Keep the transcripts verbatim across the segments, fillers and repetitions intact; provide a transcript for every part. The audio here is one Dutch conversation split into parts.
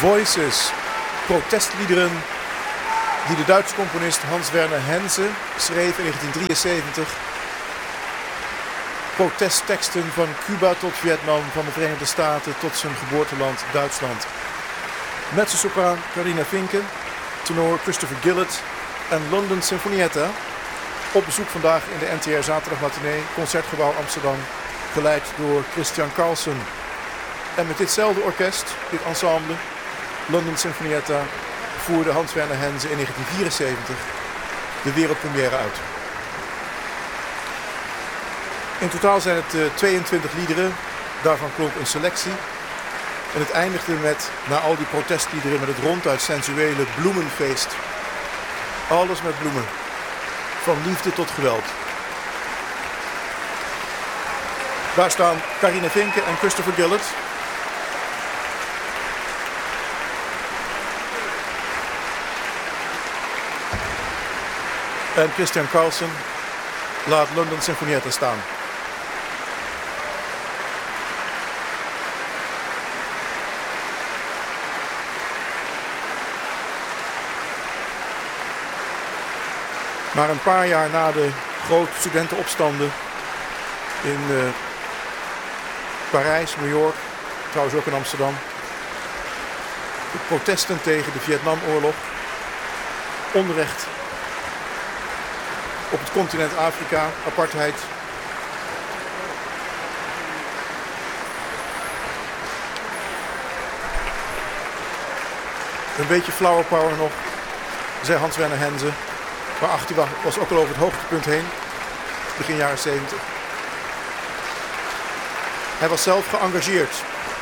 Voices, protestliederen die de Duitse componist Hans Werner Henze schreef in negentien drieënzeventig. Protestteksten van Cuba tot Vietnam, van de Verenigde Staten tot zijn geboorteland Duitsland. Mezzosopraan Carina Finke, tenor Christopher Gillett en London Sinfonietta. Op bezoek vandaag in de N T R Zaterdagmatinee, Concertgebouw Amsterdam, geleid door Christian Carlsen. En met ditzelfde orkest, dit ensemble, London Sinfonietta, voerde Hans Werner Henze in negentien vierenzeventig de wereldpremière uit. In totaal zijn het uh, tweeëntwintig liederen, daarvan klonk een selectie. En het eindigde met, na al die protestliederen, met het ronduit sensuele bloemenfeest. Alles met bloemen, van liefde tot geweld. Daar staan Carina Finke en Christopher Gillett. En Christian Carlsen laat London Sinfonietta staan. Maar een paar jaar na de grote studentenopstanden in uh, Parijs, New York, trouwens ook in Amsterdam. De protesten tegen de Vietnamoorlog, onrecht op het continent Afrika, apartheid. Een beetje flower power nog, zei Hans Werner Henze. Maar achter was ook al over het hoogtepunt heen, begin jaren zeventig. Hij was zelf geëngageerd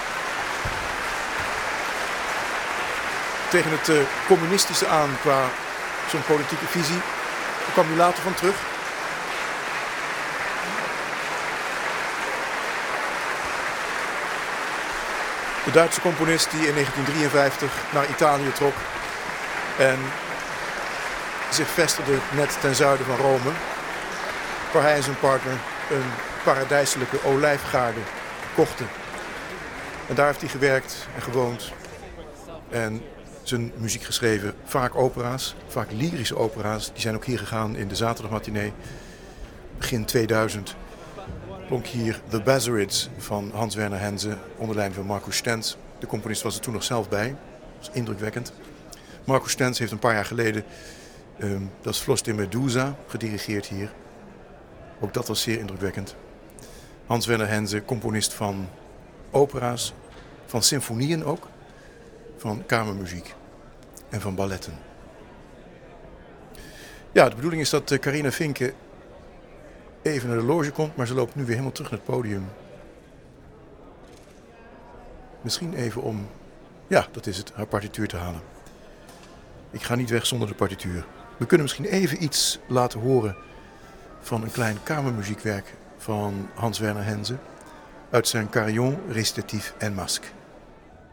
tegen het uh, communistische aan qua zijn politieke visie. Daar kwam hij later van terug. De Duitse componist die in negentien drieënvijftig naar Italië trok en zich vestigde net ten zuiden van Rome, waar hij en zijn partner een paradijselijke olijfgaarde kochten. En daar heeft hij gewerkt en gewoond en zijn muziek geschreven. Vaak opera's, vaak lyrische opera's. Die zijn ook hier gegaan in de zaterdagmatinee. Begin tweeduizend klonk hier The Bazarids van Hans Werner Henze onder leiding van Marcus Stenz. De componist was er toen nog zelf bij. Dat was indrukwekkend. Marcus Stenz heeft een paar jaar geleden Um, dat is Flos de Medusa, gedirigeerd hier. Ook dat was zeer indrukwekkend. Hans Werner Henze, componist van opera's, van symfonieën ook, van kamermuziek en van balletten. Ja, de bedoeling is dat uh, Carina Finke even naar de loge komt, maar ze loopt nu weer helemaal terug naar het podium. Misschien even om, ja, dat is het, haar partituur te halen. Ik ga niet weg zonder de partituur. We kunnen misschien even iets laten horen van een klein kamermuziekwerk van Hans Werner Henze uit zijn Carillon, Recitatif en Masque.